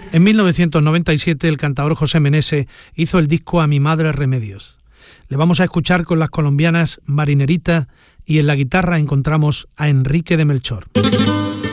En 1997 el cantador José Menese hizo el disco A mi madre Remedios. Le vamos a escuchar con las colombianas Marinerita y en la guitarra encontramos a Enrique de Melchor.